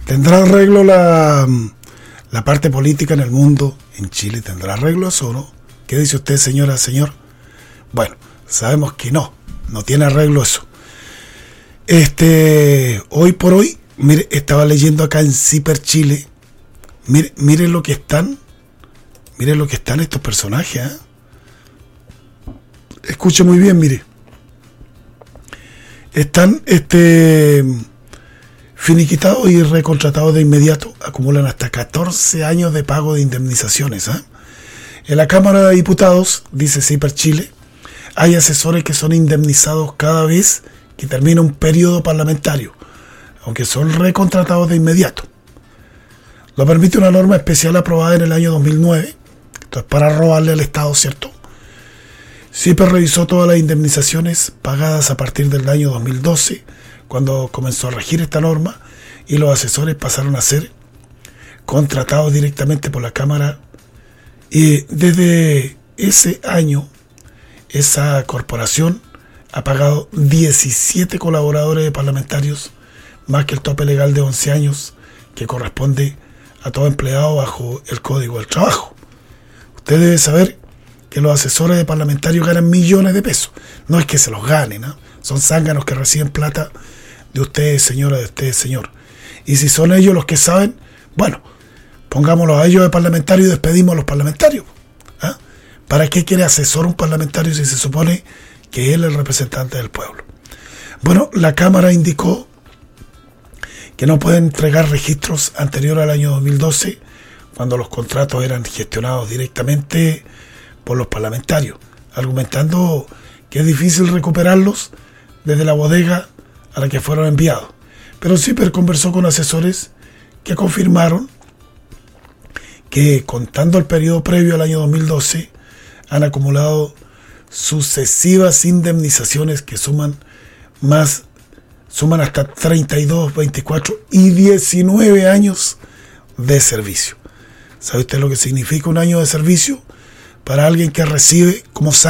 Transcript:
¿Tendrá arreglo la parte política en el mundo, en Chile? ¿Tendrá arreglo eso o no? ¿Qué dice usted, señora, señor? Bueno, sabemos que no tiene arreglo eso. Hoy por hoy, mire, estaba leyendo acá en Ciper Chile, mire lo que están estos personajes, ¿eh? Escuche muy bien, mire. Están finiquitados y recontratados de inmediato. Acumulan hasta 14 años de pago de indemnizaciones, ¿eh? En la Cámara de Diputados, dice Ciper Chile, hay asesores que son indemnizados cada vez que termina un periodo parlamentario, aunque son recontratados de inmediato. Lo permite una norma especial aprobada en el año 2009. Esto es para robarle al Estado, ¿cierto? Ciper revisó todas las indemnizaciones pagadas a partir del año 2012, cuando comenzó a regir esta norma, y los asesores pasaron a ser contratados directamente por la Cámara. Y desde ese año, esa corporación ha pagado 17 colaboradores de parlamentarios, más que el tope legal de 11 años que corresponde a todo empleado bajo el Código del Trabajo. Usted debe saber que los asesores de parlamentarios ganan millones de pesos. No es que se los ganen, ¿no? Son zánganos que reciben plata de usted, señora, de usted, señor. Y si son ellos los que saben, bueno, pongámoslos a ellos de parlamentarios y despedimos a los parlamentarios. ¿Ah? ¿Para qué quiere asesor un parlamentario si se supone que él es el representante del pueblo? Bueno, la Cámara indicó que no pueden entregar registros anteriores al año 2012, cuando los contratos eran gestionados directamente por los parlamentarios, argumentando que es difícil recuperarlos desde la bodega a la que fueron enviados. Pero Ciper conversó con asesores que confirmaron que, contando el periodo previo al año 2012, han acumulado sucesivas indemnizaciones que suman hasta 32, 24 y 19 años de servicio. ¿Sabe usted lo que significa un año de servicio para alguien que recibe como